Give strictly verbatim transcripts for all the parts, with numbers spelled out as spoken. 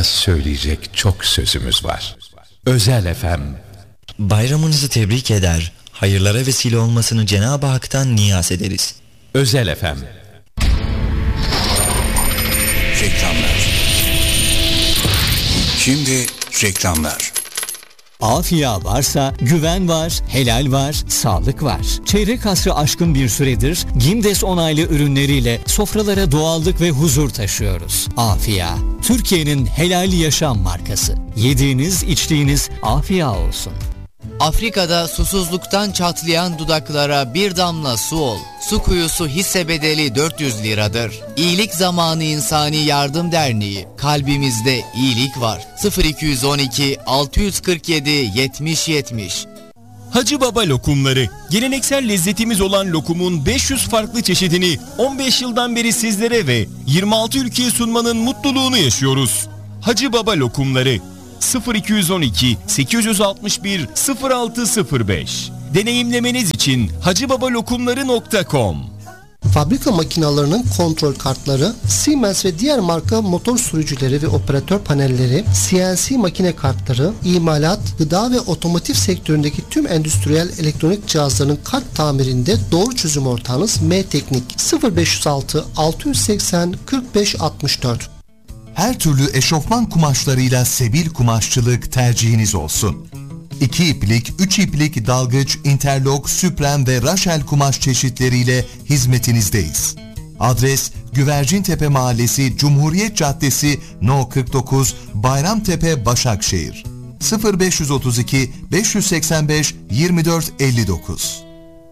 Daha söyleyecek çok sözümüz var. Özel F M. Bayramınızı tebrik eder, hayırlara vesile olmasını Cenab-ı Hak'tan niyaz ederiz. Özel F M. Reklamlar. Şimdi reklamlar. Afya varsa güven var, helal var, sağlık var. Çeyrek asrı aşkın bir süredir Gimdes onaylı ürünleriyle sofralara doğallık ve huzur taşıyoruz. Afya, Türkiye'nin helal yaşam markası. Yediğiniz, içtiğiniz afya olsun. Afrika'da susuzluktan çatlayan dudaklara bir damla su ol. Su kuyusu hisse bedeli dört yüz liradır. İyilik Zamanı İnsani Yardım Derneği. Kalbimizde iyilik var. sıfır iki on iki altı kırk yedi yetmiş yetmiş. Hacı Baba lokumları. Geleneksel lezzetimiz olan lokumun beş yüz farklı çeşidini on beş yıldan beri sizlere ve yirmi altı ülkeye sunmanın mutluluğunu yaşıyoruz. Hacı Baba lokumları. sıfır iki on iki sekiz altı bir sıfır altı sıfır beş. Deneyimlemeniz için hacıbabalokumları nokta com. Fabrika makinalarının kontrol kartları, Siemens ve diğer marka motor sürücüleri ve operatör panelleri, C N C makine kartları, imalat, gıda ve otomotiv sektöründeki tüm endüstriyel elektronik cihazların kart tamirinde doğru çözüm ortağınız M-Teknik. sıfır beş altı altı seksen kırk beş altmış dört. Her türlü eşofman kumaşlarıyla Sebil Kumaşçılık tercihiniz olsun. İki iplik, üç iplik dalgıç, interlok, süprem ve raşel kumaş çeşitleriyle hizmetinizdeyiz. Adres Güvercintepe Mahallesi, Cumhuriyet Caddesi, No kırk dokuz, Bayramtepe, Başakşehir. sıfır beş otuz iki beş seksen beş yirmi dört elli dokuz.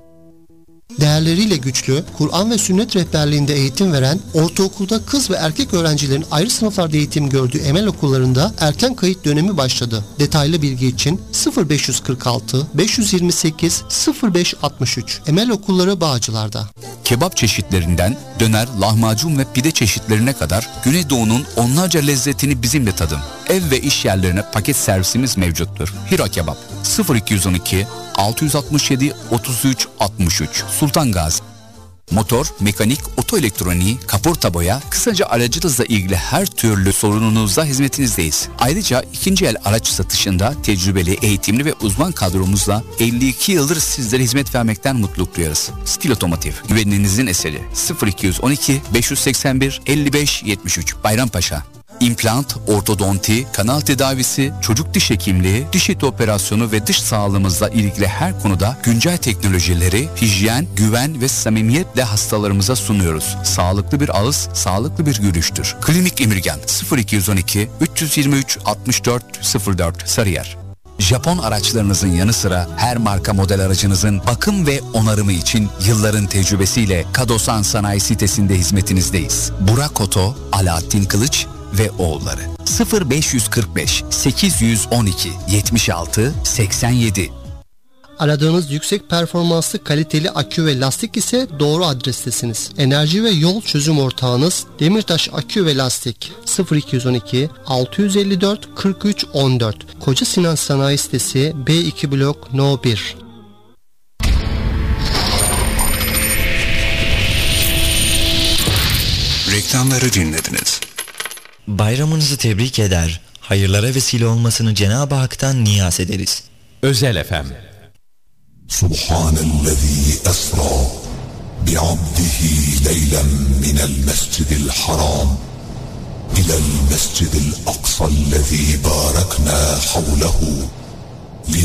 Değerleriyle güçlü, Kur'an ve sünnet rehberliğinde eğitim veren, ortaokulda kız ve erkek öğrencilerin ayrı sınıflarda eğitim gördüğü Emel okullarında erken kayıt dönemi başladı. Detaylı bilgi için sıfır beş kırk altı beş yirmi sekiz sıfır beş altmış üç. Emel Okulları Bağcılar'da. Kebap çeşitlerinden döner, lahmacun ve pide çeşitlerine kadar Güneydoğu'nun onlarca lezzetini bizimle tadın. Ev ve iş yerlerine paket servisimiz mevcuttur. Hira Kebap sıfır iki on iki altı altı yedi otuz üç altmış üç. Sultan Gazi. Motor, mekanik, oto elektroniği, kaporta boya, kısaca aracınızla ilgili her türlü sorununuzda hizmetinizdeyiz. Ayrıca ikinci el araç satışında tecrübeli, eğitimli ve uzman kadromuzla elli iki yıldır sizlere hizmet vermekten mutluluk duyarız. Stil Otomotiv, güveninizin eseri. sıfır iki on iki beş seksen bir elli beş yetmiş üç. Bayrampaşa. İmplant, ortodonti, kanal tedavisi, çocuk diş hekimliği, diş eti operasyonu ve dış sağlığımızla ilgili her konuda güncel teknolojileri, hijyen, güven ve samimiyetle hastalarımıza sunuyoruz. Sağlıklı bir ağız, sağlıklı bir yürüyüştür. Klinik Emirgan sıfır iki on iki üç yirmi üç altmış dört sıfır dört Sarıyer. Japon araçlarınızın yanı sıra her marka model aracınızın bakım ve onarımı için yılların tecrübesiyle Kadosan Sanayi sitesinde hizmetinizdeyiz. Burak Oto, Alaaddin Kılıç ve oğulları. sıfır beş kırk beş sekiz on iki yetmiş altı seksen yedi. Aradığınız yüksek performanslı kaliteli akü ve lastik ise doğru adrestesiniz. Enerji ve yol çözüm ortağınız Demirtaş Akü ve Lastik. sıfır iki on iki altı elli dört kırk üç on dört. Koca Sinan Sanayi Sitesi, B iki Blok No bir. Reklamları dinlediniz. Bayramınızı tebrik eder, hayırlara vesile olmasını Cenab-ı Hak'tan niyaz ederiz. Özel F M. Subhanellezî esrâ bi'abdihi leylen minel mescidil haram ilel mescidil aksallezî bâreknâ havlehu